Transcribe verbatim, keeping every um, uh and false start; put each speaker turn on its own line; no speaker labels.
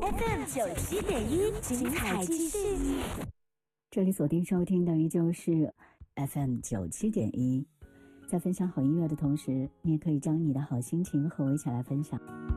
F M 九七点一，精彩继续。
这里锁定收听的依旧是 F M 九七点一，在分享好音乐的同时，你也可以将你的好心情和我一起来分享。